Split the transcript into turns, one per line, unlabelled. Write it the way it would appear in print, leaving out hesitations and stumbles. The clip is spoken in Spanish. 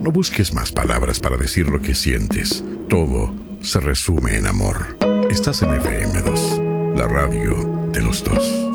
No busques más palabras para decir lo que sientes. Todo se resume en amor. Estás en FM2, la radio de los dos.